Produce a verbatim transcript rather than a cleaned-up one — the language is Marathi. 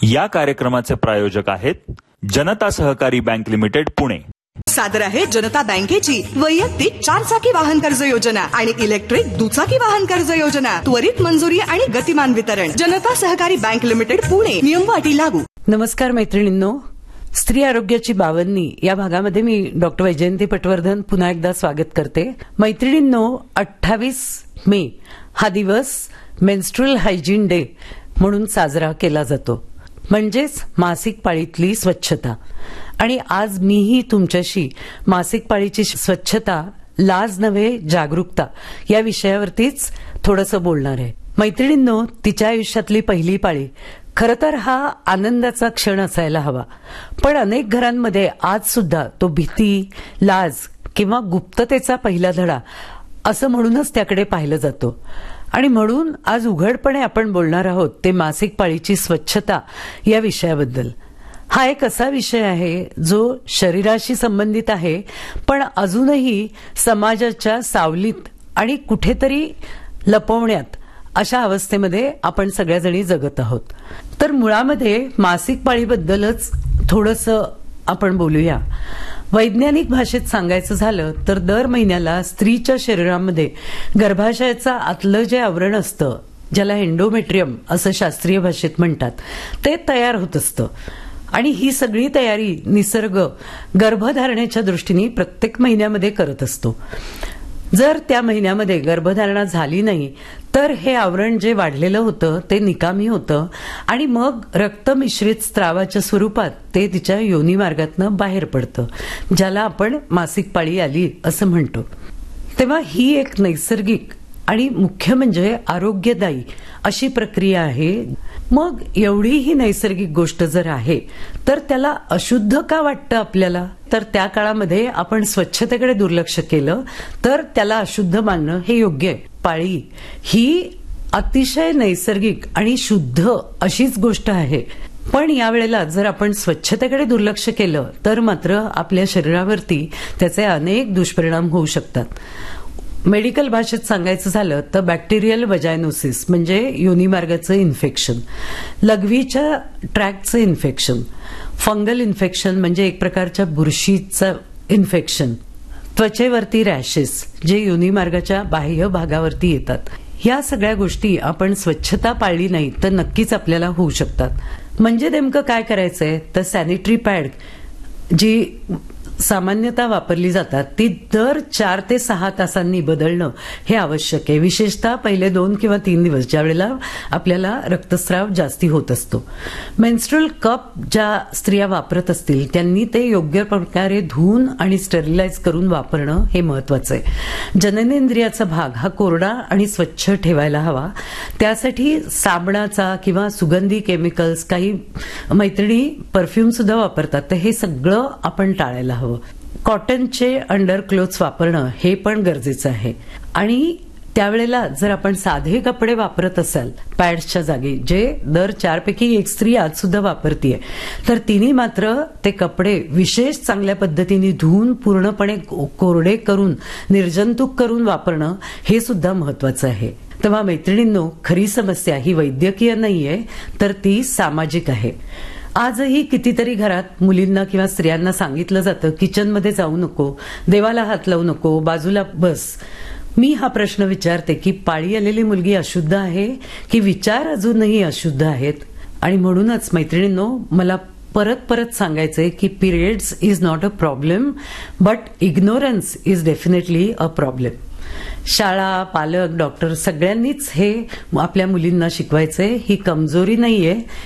या कार्यक्रमाचे प्रायोजक आहेत जनता सहकारी बँक लिमिटेड पुणे. सादर आहे जनता बँकेची वैयक्तिक चार चाकी वाहन कर्ज योजना आणि इलेक्ट्रिक दुचाकी वाहन कर्ज योजना. त्वरित मंजुरी आणि गतिमान वितरण. जनता सहकारी बँक लिमिटेड पुणे. नियम अटी लागू. नमस्कार मैत्रिणींनो, स्त्री आरोग्याची बावन्नी या भागामध्ये मी डॉक्टर वैजयंती पटवर्धन पुन्हा एकदा स्वागत करते. मैत्रिणींनो, अठ्ठावीस मे हा दिवस मेन्स्ट्रुअल हायजीन डे म्हणून साजरा केला जातो, म्हणजेच मासिक पाळीतली स्वच्छता. आणि आज मीही तुमच्याशी मासिक पाळीची स्वच्छता, लाज नव्हे जागरूकता या विषयावरतीच थोडंसं बोलणार आहे. मैत्रिणींनो, तिच्या आयुष्यातली पहिली पाळी खरं तर हा आनंदाचा क्षण असायला हवा, पण अनेक घरांमध्ये आज सुद्धा तो भीती, लाज किंवा गुप्ततेचा पहिला धडा असं म्हणूनच त्याकडे पाहिलं जातो. आणि म्हणून आज उघडपणे आपण बोलणार आहोत ते मासिक पाळीची स्वच्छता या विषयाबद्दल. हा एक असा विषय आहे जो शरीराशी संबंधित आहे, पण अजूनही समाजाच्या सावलीत आणि कुठेतरी लपवण्यात अशा अवस्थेमध्ये आपण सगळ्याजणी जगत आहोत. तर मुळामध्ये मासिक पाळीबद्दलच थोडंसं आपण बोलूया. वैज्ञानिक भाषेत सांगायचं झालं तर दर महिन्याला स्त्रीच्या शरीरामध्ये गर्भाशयाचं आतलं जे आवरण असतं, ज्याला एंडोमेट्रियम असं शास्त्रीय भाषेत म्हणतात, ते तयार होत असतं. आणि ही सगळी तयारी निसर्ग गर्भधारणेच्या दृष्टीने प्रत्येक महिन्यामध्ये करत असतो. जर त्या महिन्यामध्ये गर्भधारणा झाली नाही तर हे आवरण जे वाढलेलं होतं ते निकामी होतं आणि मग रक्तमिश्रित स्त्रावाच्या स्वरूपात ते तिच्या योनी मार्गातनं बाहेर पडतं, ज्याला आपण मासिक पाळी आली असं म्हणतो. तेव्हा ही एक नैसर्गिक आणि मुख्य म्हणजे आरोग्यदायी अशी प्रक्रिया आहे. मग एवढी ही नैसर्गिक गोष्ट जर आहे तर त्याला अशुद्ध का वाटतं आपल्याला? तर त्या काळामध्ये आपण स्वच्छतेकडे दुर्लक्ष केलं तर त्याला अशुद्ध मानणं हे योग्य आहे. पाळी ही अतिशय नैसर्गिक आणि शुद्ध अशीच गोष्ट आहे, पण यावेळेला जर आपण स्वच्छतेकडे दुर्लक्ष केलं तर मात्र आपल्या शरीरावरती त्याचे अनेक दुष्परिणाम होऊ शकतात. मेडिकल भाषेत सांगायचं झालं तर बॅक्टेरियल वजायनोसिस म्हणजे योनी मार्गाचं इन्फेक्शन, लघवीच्या ट्रॅक्टचं इन्फेक्शन, फंगल इन्फेक्शन म्हणजे एक प्रकारच्या बुरशीचं इन्फेक्शन, त्वचेवरती रॅशेस जे योनी मार्गाच्या बाह्य भागावरती येतात. या सगळ्या गोष्टी आपण स्वच्छता पाळली नाही तर नक्कीच आपल्याला होऊ शकतात. म्हणजे नेमकं काय करायचंय तर सॅनिटरी पॅड जी सामान्यतः वापरली जातात ती दर चार ते सहा तासांनी बदलणं हे आवश्यक आहे, विशेषतः पहिले दोन किंवा तीन दिवस ज्या वेळेला आपल्याला रक्तस्राव जास्ती होत असतो. मेन्स्ट्रुअल कप ज्या स्त्रिया वापरत असतील त्यांनी ते योग्य प्रकारे धुवून आणि स्टरिलाइज करून वापरणं हे महत्वाचं आहे. जननेंद्रियाचा भाग हा कोरडा आणि स्वच्छ ठेवायला हवा. त्यासाठी साबणाचा किंवा सुगंधी केमिकल्स, काही मैत्रिणी परफ्यूम सुद्धा वापरतात, तर हे सगळं आपण टाळायला हवं. कॉटनचे अंडर क्लोथ्स वापरणं हे पण गरजेचं आहे. आणि त्यावेळेला जर आपण साधे कपडे वापरत असाल पॅड्सच्या जागी, जे दर चारपैकी एक स्त्री आज सुद्धा वापरतीये, तर तिने मात्र ते कपडे विशेष चांगल्या पद्धतीने धुवून पूर्णपणे कोरडे करून निर्जंतुक करून वापरणं हे सुद्धा महत्वाचं आहे. तेव्हा मैत्रिणींनो, खरी समस्या ही वैद्यकीय नाहीये तर ती सामाजिक आहे. आजही कितीतरी घरात मुलींना किंवा स्त्रियांना सांगितलं जातं किचनमध्ये जाऊ नको, देवाला हात लावू नको, बाजूला बस. मी हा प्रश्न विचारते की पाळी आलेली मुलगी अशुद्ध आहे की विचार अजूनही अशुद्ध आहेत? आणि म्हणूनच मैत्रिणींनो, मला परत परत सांगायचंय की periods is not a problem but ignorance is definitely a problem. शाळा, पालक, डॉक्टर सगळ्यांनीच हे आपल्या मुलींना शिकवायचंय. ही कमजोरी नाहीये,